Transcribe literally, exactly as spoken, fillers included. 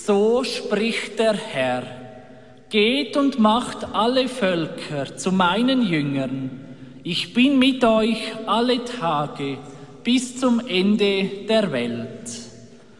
So spricht der Herr: Geht und macht alle Völker zu meinen Jüngern. Ich bin mit euch alle Tage bis zum Ende der Welt.